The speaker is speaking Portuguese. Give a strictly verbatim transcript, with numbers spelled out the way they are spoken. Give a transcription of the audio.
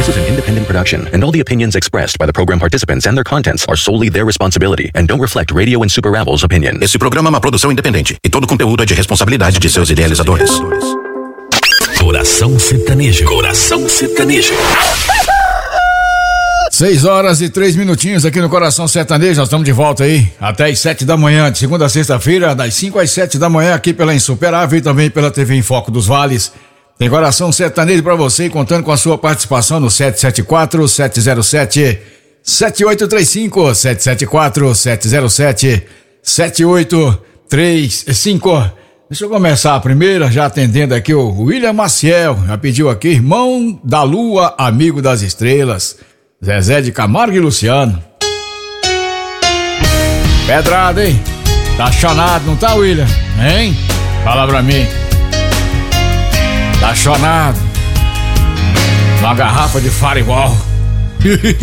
This is an independent production, and all the opinions expressed by the program participants and their contents are solely their responsibility and don't reflect Radio and Super Rebels opinion. Esse programa é uma produção independente e todo conteúdo é de responsabilidade de seus idealizadores. Coração Sertanejo. Coração Sertanejo. Seis horas e três minutinhos aqui no Coração Sertanejo. Nós estamos de volta aí até as sete da manhã, de segunda a sexta-feira, das cinco às sete da manhã, aqui pela Insuperável e também pela T V em Foco dos Vales. Tem Coração Sertanejo pra você, contando com a sua participação no sete sete quatro, sete zero sete, sete oito três cinco, sete sete quatro, sete zero sete, sete oito três cinco. Deixa eu começar a primeira, já atendendo aqui o William Maciel, já pediu aqui, irmão da lua, amigo das estrelas. Zezé de Camargo e Luciano. Pedrada, hein? Tá chonado, não tá, William? Hein? Fala pra mim. Tá chonado. Uma garrafa de Fireball.